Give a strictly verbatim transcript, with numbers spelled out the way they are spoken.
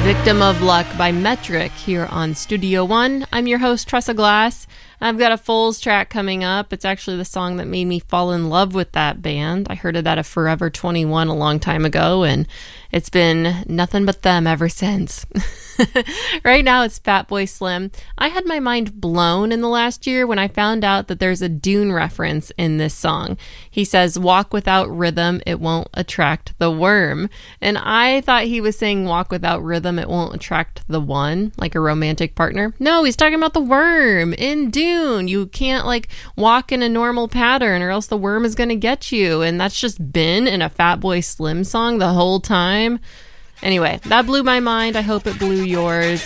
Victim of Luck by Metric here on Studio One. I'm your host, Tressa Glass. I've got a Foals track coming up. It's actually the song that made me fall in love with that band. I heard of that at Forever twenty-one a long time ago, and it's been nothing but them ever since. Right now it's Fatboy Slim. I had my mind blown in the last year when I found out that there's a Dune reference in this song. He says, walk without rhythm, it won't attract the worm. And I thought he was saying walk without rhythm, it won't attract the one, like a romantic partner. No, he's talking about the worm in Dune. You can't like walk in a normal pattern or else the worm is going to get you. And that's just been in a Fatboy Slim song the whole time. Anyway, that blew my mind. I hope it blew yours.